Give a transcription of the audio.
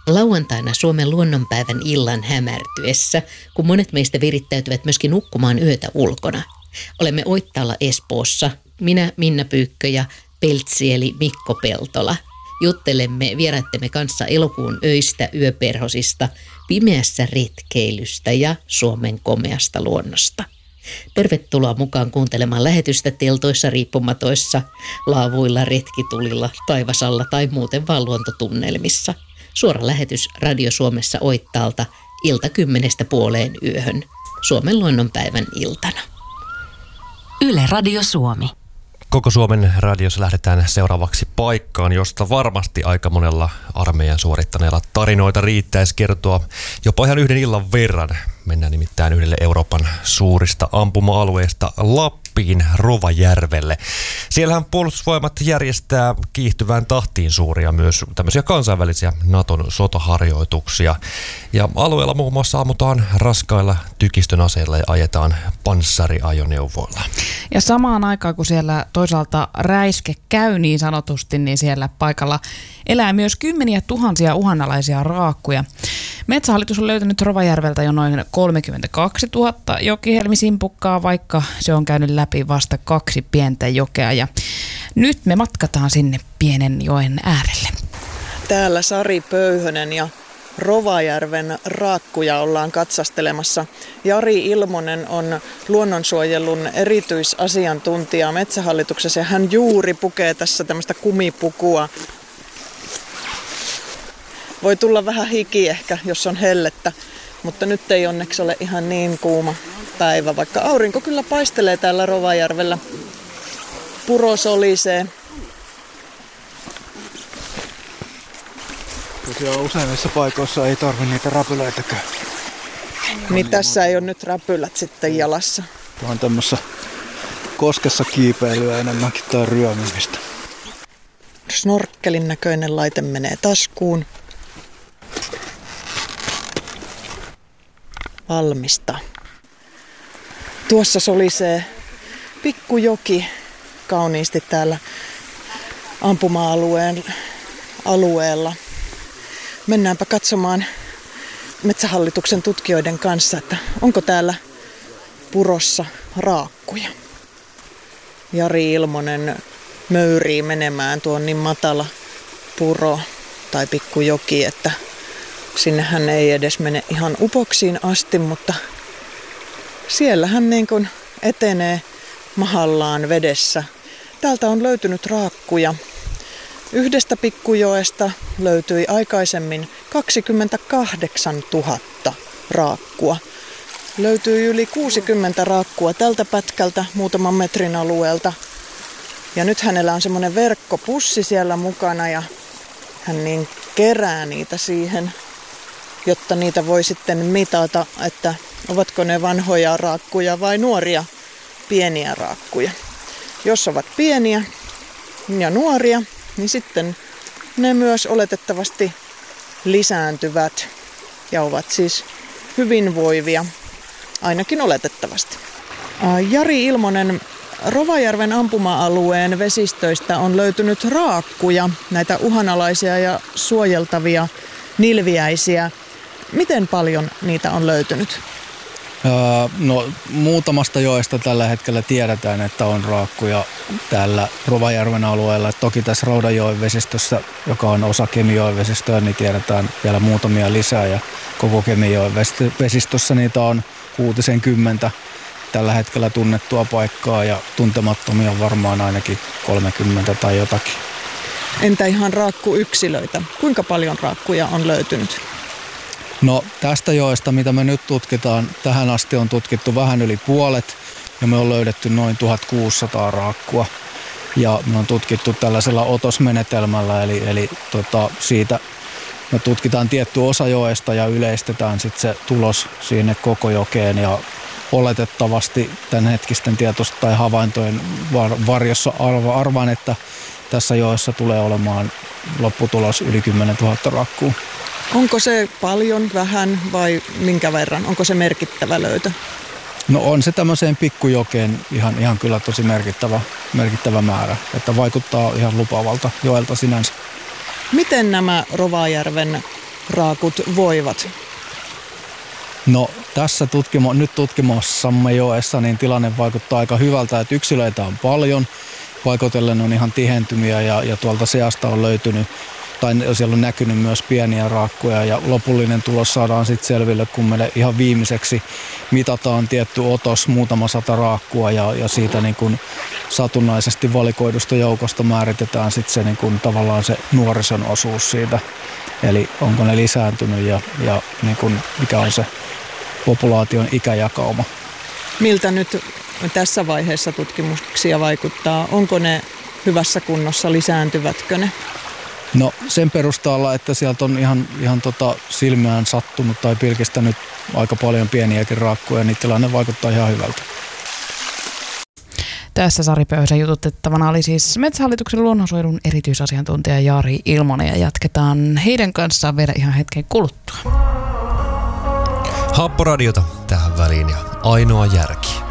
Lauantaina Suomen luonnonpäivän illan hämärtyessä, kun monet meistä virittäytyvät myöskin nukkumaan yötä ulkona. Olemme Oittaalla Espoossa, minä Minna Pyykkö ja Peltsi eli Mikko Peltola. Juttelemme vieraittemme kanssa elokuun öistä, yöperhosista, pimeässä retkeilystä ja Suomen komeasta luonnosta. Tervetuloa mukaan kuuntelemaan lähetystä teltoissa, riippumatoissa, laavuilla, retkitulilla, taivasalla tai muuten vaan luontotunnelmissa. Suora lähetys Radio Suomessa Oittaalta ilta 10:00 Suomen luonnonpäivän iltana. Yle Radio Suomi. Koko Suomen radiossa lähdetään seuraavaksi paikkaan, josta varmasti aika monella armeijan suorittaneella tarinoita riittäisi kertoa jopa ihan yhden illan verran. Mennään nimittäin yhdelle Euroopan suurista ampuma-alueista Lappiin Rovajärvelle. Siellähän puolustusvoimat järjestää kiihtyvään tahtiin suuria myös tämmöisiä kansainvälisiä Naton sotaharjoituksia. Ja alueella muun muassa ammutaan raskailla tykistön aseilla ja ajetaan panssariajoneuvoilla. Ja samaan aikaan, kun siellä toisaalta räiske käy niin sanotusti, niin siellä paikalla elää myös kymmeniä tuhansia uhanalaisia raakkuja. Metsähallitus on löytänyt Rovajärveltä jo noin 32 000 jokihelmisimpukkaa, vaikka se on käynyt läpi vasta 2 pientä jokea. Ja nyt me matkataan sinne pienen joen äärelle. Täällä Sari Pöyhönen ja Rovajärven raakkuja ollaan katsastelemassa. Jari Ilmonen on luonnonsuojelun erityisasiantuntija Metsähallituksessa ja hän juuri pukee tässä tämmöistä kumipukua. Voi tulla vähän hiki ehkä, jos on hellettä, mutta nyt ei onneksi ole ihan niin kuuma päivä, vaikka aurinko kyllä paistelee täällä Rovajärvellä. Puro solisee. Tosiaan useimmissa paikoissa ei tarvi niitä räpylöitäkään. Niin tässä ei ole nyt räpylät sitten jalassa. Tämä on tämmössä koskessa kiipeilyä enemmänkin tai ryömimistä. Snorkkelin näköinen laite menee taskuun. Valmista. Tuossa solisee pikkujoki kauniisti täällä ampuma-alueen alueella. Mennäänpä katsomaan Metsähallituksen tutkijoiden kanssa, että onko täällä purossa raakkuja. Jari Ilmonen möyrii menemään, tuo on niin matala puro tai pikkujoki, että sinnehän ei edes mene ihan upoksiin asti, mutta siellä hän niin kuin etenee mahallaan vedessä. Täältä on löytynyt raakkuja. Yhdestä pikkujoesta löytyi aikaisemmin 28 000 raakkua. Löytyi yli 60 raakkua tältä pätkältä muutaman metrin alueelta. Ja nyt hänellä on semmoinen verkkopussi siellä mukana ja hän niin kerää niitä siihen, jotta niitä voi sitten mitata, että ovatko ne vanhoja raakkuja vai nuoria pieniä raakkuja. Jos ovat pieniä ja nuoria, niin sitten ne myös oletettavasti lisääntyvät ja ovat siis hyvinvoivia, ainakin oletettavasti. Jari Ilmonen, Rovajärven ampuma-alueen vesistöistä on löytynyt raakkuja, näitä uhanalaisia ja suojeltavia nilviäisiä. Miten paljon niitä on löytynyt? No muutamasta joesta tällä hetkellä tiedetään, että on raakkuja täällä Rovajärven alueella. Toki tässä Raudanjoen vesistössä, joka on osa Kemijoen vesistöä, niin tiedetään vielä muutamia lisää. Ja koko Kemijoen vesistössä niitä on 60 tällä hetkellä tunnettua paikkaa ja tuntemattomia varmaan ainakin 30 tai jotakin. Entä ihan raakkuyksilöitä? Kuinka paljon raakkuja on löytynyt? No tästä joesta, mitä me nyt tutkitaan, tähän asti on tutkittu vähän yli puolet ja me on löydetty noin 1600 raakkua. Ja me on tutkittu tällaisella otosmenetelmällä, eli siitä me tutkitaan tietty osa joesta ja yleistetään sitten se tulos sinne koko jokeen ja oletettavasti tämänhetkisten tietoista tai havaintojen varjossa arvaan, että tässä joessa tulee olemaan lopputulos yli 10 000 raakkua. Onko se paljon, vähän vai minkä verran? Onko se merkittävä löytö? No on se tämmöiseen pikkujokeen ihan kyllä tosi merkittävä määrä, että vaikuttaa ihan lupaavalta joelta sinänsä. Miten nämä Rovajärven raakut voivat? No tässä nyt tutkimassamme joessa niin tilanne vaikuttaa aika hyvältä, että yksilöitä on paljon, paikoitellen on ihan tihentymiä ja tuolta seasta on löytynyt, tai siellä on näkynyt myös pieniä raakkuja ja lopullinen tulos saadaan sitten selville, kun meille ihan viimeiseksi mitataan tietty otos, muutama 100 raakkua ja siitä niin kuin satunnaisesti valikoidusta joukosta määritetään sitten se niin kuin tavallaan se nuorison osuus siitä, eli onko ne lisääntynyt ja niin kuin mikä on se populaation ikäjakauma. Miltä nyt tässä vaiheessa tutkimuksia vaikuttaa? Onko ne hyvässä kunnossa, lisääntyvätkö ne? No sen perusteella, että sieltä on ihan silmään sattunut tai pilkistänyt aika paljon pieniäkin raakkuja, niin tilanne vaikuttaa ihan hyvältä. Tässä Sari Pöyhösen jututettavana oli siis Metsähallituksen luonnonsuojelun erityisasiantuntija Jari Ilmonen ja jatketaan heidän kanssaan vielä ihan hetken kuluttua. Happoradiota tähän väliin ja ainoa järki.